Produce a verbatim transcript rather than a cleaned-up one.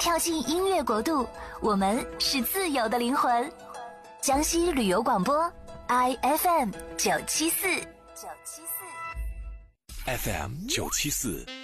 跳进音乐国度，我们是自由的灵魂。江西旅游广播 I F M 九七四 九七四 F M 九七四